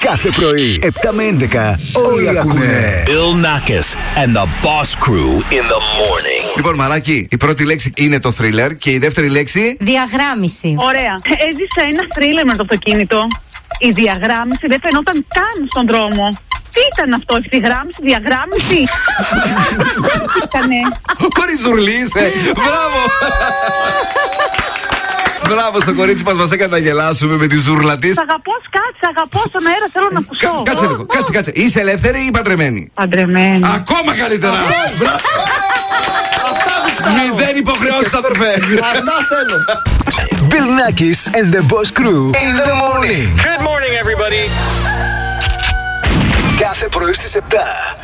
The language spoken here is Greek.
Κάθε πρωί, 7 με 11, όλοι ακούνε. Bill Nackis and the Boss Crew in the morning. Λοιπόν, Μαράκι, η πρώτη λέξη είναι το thriller και η δεύτερη λέξη. Διαγράμμιση. Ωραία. Έζησα ένα thriller με το αυτοκίνητο. Η διαγράμμιση δεν φαινόταν καν στον δρόμο. Τι ήταν αυτό, ευθυγράμμιση, διαγράμμιση? Τι ήτανε? Χωρίς ζουρλί είσαι. Μπράβο. Μπράβο στο κορίτσι μας έκανε να γελάσουμε με τη ζούρλα της. Αγαπώ, κάτσε, αγαπώ στον αέρα, θέλω να ακούσω. Κάτσε λίγο, κάτσε. Είσαι ελεύθερη ή παντρεμένη? Παντρεμένη. Ακόμα καλύτερα. 0 υποχρεώσεις, αδερφέ. Αυτά θέλω. Bill Nackis and the Boss Crew in the morning. Good morning, everybody. Κάθε πρωί στις 7.